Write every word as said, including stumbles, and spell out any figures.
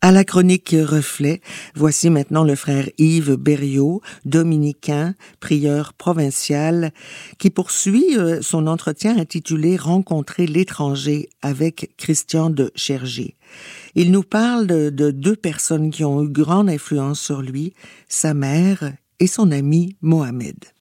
À la chronique Reflet, voici maintenant le frère Yves Berriot, dominicain, prieur provincial, qui poursuit son entretien intitulé « Rencontrer l'étranger » avec Christian de Chergé. Il nous parle de, de deux personnes qui ont eu grande influence sur lui, sa mère et son ami Mohamed.